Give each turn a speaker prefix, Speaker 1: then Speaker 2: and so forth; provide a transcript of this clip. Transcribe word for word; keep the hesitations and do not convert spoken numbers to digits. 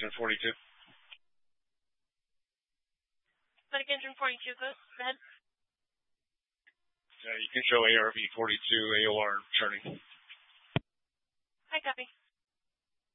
Speaker 1: Engine forty-two.
Speaker 2: Medic Engine forty-two, go ahead.
Speaker 1: Uh, you can show A R V forty-two, A O R turning.